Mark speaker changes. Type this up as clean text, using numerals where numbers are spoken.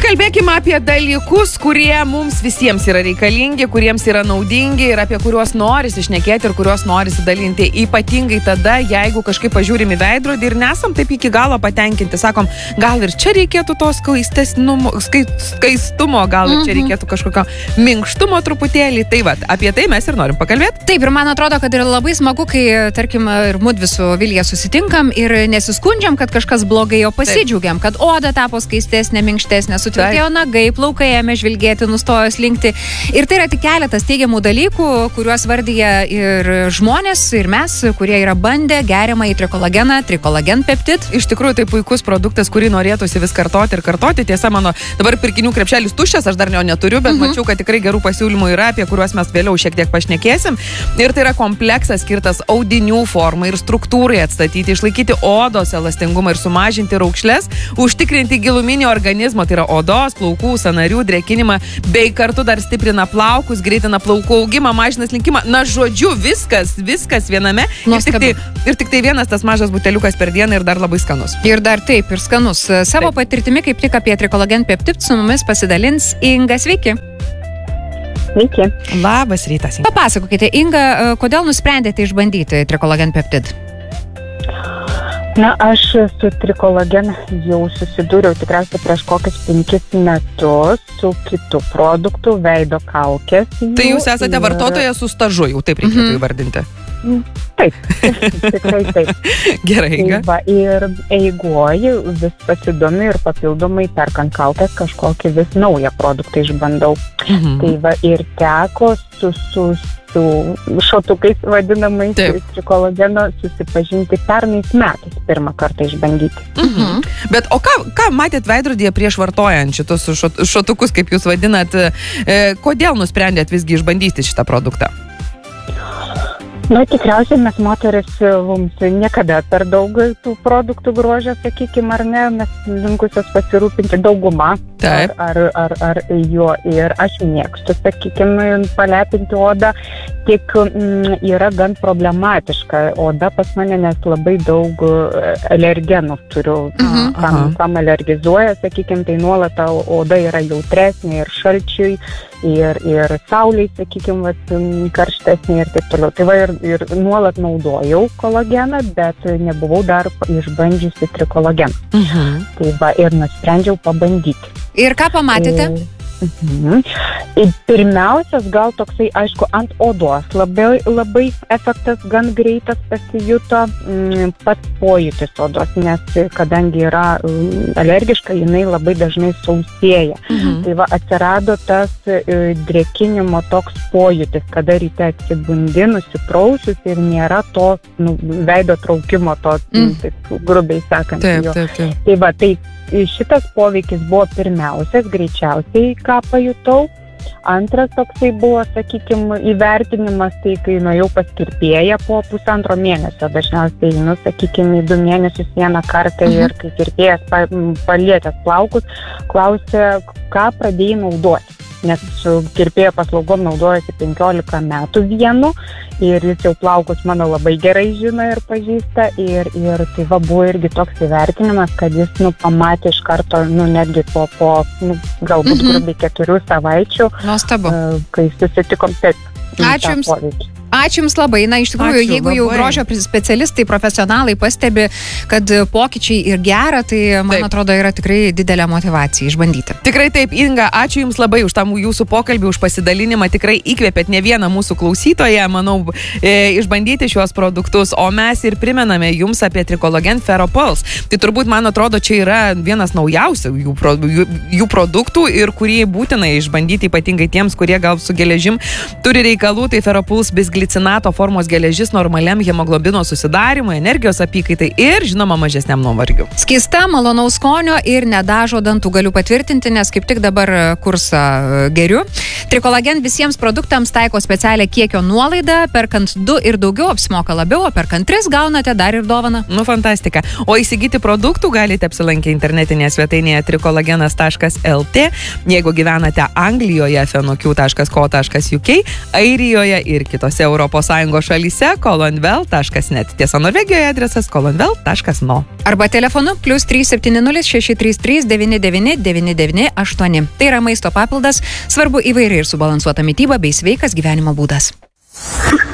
Speaker 1: Pakalbėkime apie dalykus, kurie mums visiems yra reikalingi, kuriems yra naudingi ir apie kuriuos norisi šnekėti ir kuriuos norisi dalinti. Ypatingai tada, jeigu kažkaip pažiūrim į veidrodį ir nesam taip iki galo patenkinti. Sakom, gal ir čia reikėtų to skaistumo, gal ir čia reikėtų kažkokio minkštumo truputėlį. Tai va, apie tai mes ir norim pakalbėti.
Speaker 2: Taip, ir man atrodo, kad yra labai smagu, kai, tarkim, ir mudvi su Vilija susitinkam ir nesiskundžiam, kad kažkas blogai, o pasidžiaugiam, kad oda tapo skaistesnė, minkštesnė, sutvirtėjo nagai, plaukai ėmė žvilgėti, nustojo slinkti. Ir tai yra tik keletas teigiamų dalykų, kuriuos vardyja ir žmonės, ir mes, kurie yra bandę geriamą į trikolageną, trikolagen peptid.
Speaker 1: Iš tikrųjų, tai puikus produktas, kurį norėtųsi vis kartoti ir kartoti. Tiesa, mano dabar pirkinių krepšelis tuščias, aš dar jo neturiu, bet mačiau, kad tikrai gerų pasiūlymų yra, apie kuriuos mes vėliau šiek tiek pašnekėsim. Ir tai yra kompleksas skirtas audinių formai ir struktūrai atstatyti, išlaikyti odos elastingumą ir sumažinti raukšles, užtikrinti giluminį organizmą, tai yra odos, plaukų, sąnarių drėkinimą, bei kartu dar stiprina plaukus, greitina plaukų augimą, mažina slinkimą. Na, žodžiu, viskas viename. Ir tik tai vienas tas mažas buteliukas per dieną ir dar labai skanus.
Speaker 2: Ir dar taip, ir skanus. Savo patirtimi, kaip tik apie trikolagen peptid, su mumis pasidalins Inga. Sveiki.
Speaker 3: Sveiki.
Speaker 1: Labas rytas.
Speaker 2: Papasakokite, Inga, kodėl nusprendėte išbandyti trikolagen peptid?
Speaker 3: Na, aš su trikolagen jau susidūriau tikriausiai prieš kokius 5 metus su kitu produktu, veido kaukės.
Speaker 1: Tai jūs esate vartotojas su stažu, jau taip reikėtų įvardinti.
Speaker 3: Taip, tikrai taip.
Speaker 1: Gerai, Inga.
Speaker 3: Ir eigoji vis pasidomi ir papildomai perkant kaukės kažkokį vis naują produktą išbandau. Tai va, ir teko su šotukais vadinamais trikolageno susipažinti pernais metais pirmą kartą išbandyti.
Speaker 1: Bet o ką matėt veidrodyje prieš vartojant šitus šotukus, kaip jūs vadinat, kodėl nusprendėt visgi išbandyti šitą produktą?
Speaker 3: Nu, tikriausiai mes moteris mums niekada per daug tų produktų grožio, sakykime, ar ne, mes linkusios pasirūpinti daugumą ar juo. Ir aš mėgstu, sakykime, palepinti odą, tik yra gan problematiška oda pas mane, nes labai daug alergenų turiu, kam alergizuoja, sakykime, tai nuolat ta oda yra jautresnė ir šalčiui, ir sauliai, sakykime, karštesnė ir taip toliau. Tai va, ir nuolat naudojau kolageną, bet nebuvau dar išbandžiusi trikolageną. Tai va, ir nusprendžiau pabandyti.
Speaker 2: Ir ką pamatėte?
Speaker 3: Pirmiausias gal toksai, aišku, ant odos labai efektas gan greitas pasijuto, pats pojūtis odos, nes kadangi yra alergiška, jinai labai dažnai sausėja. Tai va, atsirado tas drėkinimo toks pojūtis, kada ryte atsibundi, nusiprausius ir nėra to veido traukimo, to taip, grubiai sakant. Tai va, tai šitas poveikis buvo pirmiausias, greičiausiai, ką pajutau. Antras toksai buvo, sakykime, įvertinimas, tai kai nuėjau pas kirpėją po 1,5 mėnesio. Dažniausiai, sakykime, 2 mėnesius vieną kartą ir kai kirpėjas palietęs plaukus, klausė, ką pradėjai naudoti. Nes su kirpėjo paslaugom naudojasi 15 metų vienu ir jis jau plaukus mano labai gerai žino ir pažįsta ir tai va buvo irgi toks įvertinimas, kad jis pamatė iš karto, netgi po galbūt grubiai 4 savaičių, kai susitikom taip.
Speaker 2: Ačiū Jums labai. Na, iš tikrųjų, jeigu jau grožio specialistai, profesionalai pastebi, kad pokyčiai ir gera, tai, man atrodo, yra tikrai didelė motivacija išbandyti.
Speaker 1: Tikrai taip, Inga, ačiū Jums labai už tą jūsų pokalbį, už pasidalinimą. Tikrai įkvėpėt ne vieną mūsų klausytoją, manau, išbandyti šiuos produktus. O mes ir primename Jums apie trikolagen Ferropuls. Tai turbūt, man atrodo, čia yra vienas naujausių jų produktų ir kurį būtinai išbandyti, ypatingai tiems, kurie gal su geležim turi reikalų. Tai Ferropuls bisglicinato formos geležis normaliam hemoglobino susidarimui, energijos apykaitai ir, žinoma, mažesniam nuovargiu.
Speaker 2: Skysta, malonaus skonio ir nedažo dantų, galiu patvirtinti, nes kaip tik dabar kursą geriu. Trikolagen visiems produktams taiko specialią kiekio nuolaidą, perkant 2 ir daugiau apsimoka labiau, o perkant 3 gaunate dar ir dovaną.
Speaker 1: Fantastika. O įsigyti produktų galite apsilankę internetinėje svetainėje trikolagenas.lt. Jeigu gyvenate Anglijoje, fenoq.co.uk, Airijoje ir kitose ES šalyse kolonvel.net. Tiesa, Norvegijoje adresas kolonvel.no.
Speaker 2: Arba telefonu +370 633 99 998. Tai yra maisto papildas, svarbu įvairiai ir subalansuota mityba bei sveikas gyvenimo būdas.